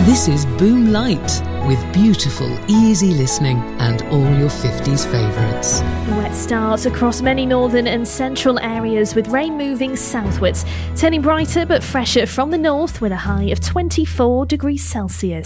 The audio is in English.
This is Boom Light, with beautiful, easy listening and all your 50s favourites. Wet starts across many northern and central areas, with rain moving southwards, turning brighter but fresher from the north with a high of 24 degrees Celsius.